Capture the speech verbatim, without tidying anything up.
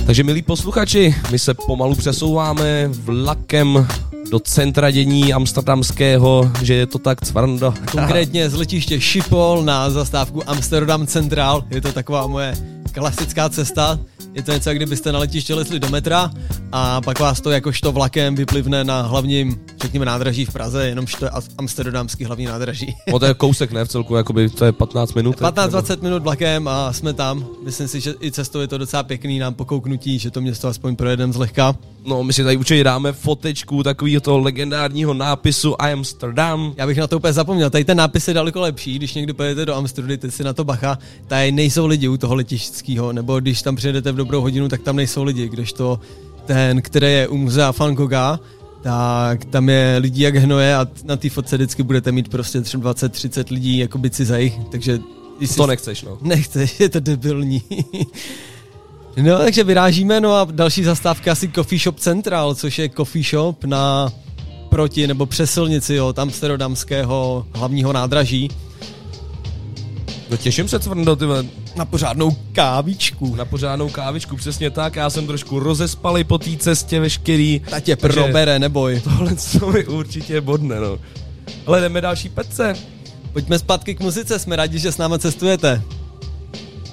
Takže milí posluchači, my se pomalu přesouváme vlakem do centra dění amsterdamského, že je to tak cvrndo. Konkrétně z letiště Schiphol na zastávku Amsterdam Central. Je to taková moje klasická cesta. Je to něco, jak kdybyste na letiště lezli do metra a pak vás to jakožto vlakem vyplivne na hlavním, řekněme, nádraží v Praze, jenomž to je amsterdamský hlavní nádraží. O, to je kousek, ne? V celku, jakoby to je patnáct minut. patnáct dvacet minut vlakem a jsme tam. Myslím si, že i cestou je to docela pěkný nám pokouknutí, že to město aspoň projedeme zlehka. No, my si tady určitě dáme fotečku takového toho legendárního nápisu I Amsterdam. Já bych na to úplně zapomněl. Tady ten nápis je daleko lepší, když někdy pojedete do Amsterdamu, dejte si na to bacha. Tady nejsou lidi u toho letištského, nebo když tam přijedete v dobrou hodinu, tak tam nejsou lidi, kdežto ten, který je u muzea Van Gogha, tak tam je lidí jak hnoje a na té fotce vždycky budete mít prostě třeba dvacet třicet lidí jako by cizajích, takže... To nechceš, no. Nechceš, je to debilní. No, takže vyrážíme, no a další zastávka asi Coffee Shop Central, což je coffee shop na proti nebo přes silnici od amsterdamského hlavního nádraží. No těším se, cvrndo, ty ve. Na pořádnou kávičku. Na pořádnou kávičku, přesně tak, já jsem trošku rozespalý po té cestě veškerý. Ta tě probere, neboj. Tohle co mi určitě bodne, no. Ale jdeme další petce. Pojďme zpátky k muzice, jsme rádi, že s námi cestujete.